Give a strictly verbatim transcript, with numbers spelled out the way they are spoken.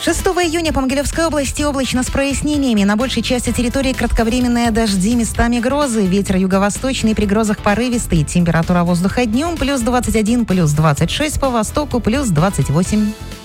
шестого июня по Могилевской области облачно с прояснениями. На большей части территории кратковременные дожди, местами грозы. Ветер юго-восточный, при грозах порывистый. Температура воздуха днем плюс двадцать один, плюс двадцать шесть, по востоку плюс двадцать восемь.